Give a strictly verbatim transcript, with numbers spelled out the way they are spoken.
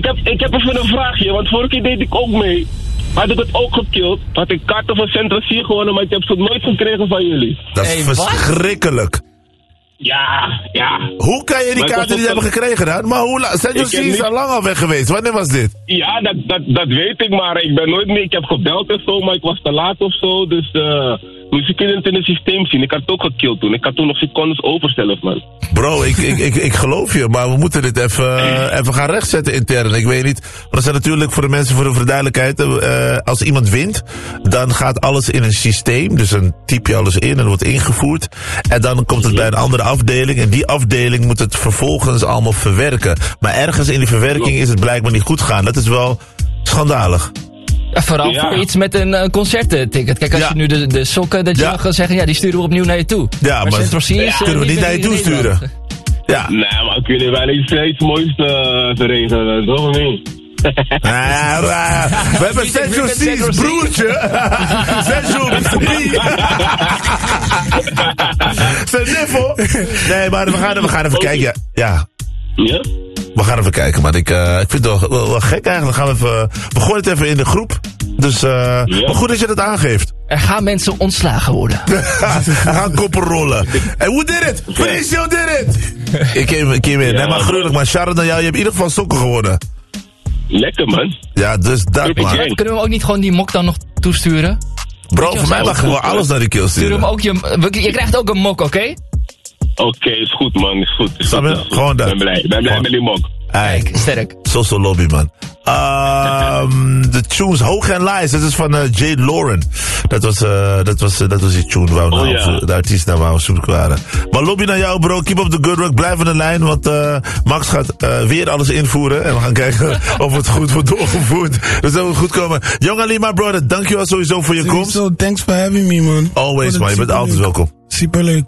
ik heb, ik heb even een vraagje, want vorige keer deed ik ook mee. Had ik het ook gekillt, had ik kaarten van Central C gewonnen, maar ik heb ze nooit gekregen van jullie. Dat is Hey, verschrikkelijk. Ja, ja. Hoe kan je die Maar ik kaarten was niet ook- hebben gekregen dan? Maar hoe lang? Central Ik C heb is niet- al lang al weg geweest. Wanneer was dit? Ja, dat, dat, dat weet ik, maar ik ben nooit meer. Ik heb gebeld en zo, maar ik was te laat of zo. Dus uh, moest ik het in het systeem zien. Ik had het ook gekillt toen. Ik had toen nog secondes over zelf, man. Bro, ik, ik, ik, ik geloof je, maar we moeten dit even, uh, even gaan rechtzetten intern. Ik weet niet, maar dat zijn natuurlijk voor de mensen, voor de verduidelijkheid, uh, als iemand wint, dan gaat alles in een systeem, dus dan typ je alles in en wordt ingevoerd. En dan komt het bij een andere afdeling en die afdeling moet het vervolgens allemaal verwerken. Maar ergens in die verwerking is het blijkbaar niet goed gegaan. Dat is wel schandalig. Ja, vooral Ja. voor iets met een uh, concertticket. Kijk, als Ja. je nu de, de sokken, dat je Ja. dan gaat zeggen, ja, die sturen we opnieuw naar je toe. Ja, maar Central C is, uh, kunnen we niet naar je toe in Nederland. sturen? Ja. Nee, maar ik jullie wel iets, iets moois uh, te regelen, toch of niet? Ja, ja. We hebben Central C's broertje. Central B. Zijn niffel. Nee, maar we gaan, we gaan even kijken. Ja. ja. Ja? We gaan even kijken, maar ik, uh, ik vind het wel, wel, wel gek eigenlijk. Gaan we, even, we gooien het even in de groep. Dus, uh, ja. Maar goed dat je dat aangeeft. Er gaan mensen ontslagen worden. We gaan koppen rollen. En hoe did it? Felicio did it! Ik keer, keer weer. Ja, nee, maar gruwelijk, maar shout-out naar jou. Je hebt in ieder geval sokken gewonnen. Lekker, man. Ja, dus dat, Ik man. denk- Kunnen we ook niet gewoon die mok dan nog toesturen? Bro, voor mij mag gewoon alles naar die kill Stuur hem sturen. ook je, je krijgt ook een mok, oké? Okay? Oké, okay, is goed, man. Is goed. Is Snap je? goed, is goed. Gewoon dat. Ik ben blij. Ik ben blij Gewoon. met die mok. Kijk, Sterk. Soso Lobby, man. Um, de tunes Hoog en Lies, dat is van uh, Jay Lauren. Dat was, uh, dat, was, uh, dat was die tune waar we Oh, nou ja. op, de artiest naar waar we zoek waren. Maar Lobby naar jou, bro. Keep up the good work. Blijf aan de lijn, want uh, Max gaat uh, weer alles invoeren. En we gaan kijken of het goed wordt doorgevoerd. Dus dat moet goed komen. Young Ali, my brother, dankjewel sowieso voor je komst. So, thanks for having me, man. Always, man. Je bent altijd welkom. Super leuk.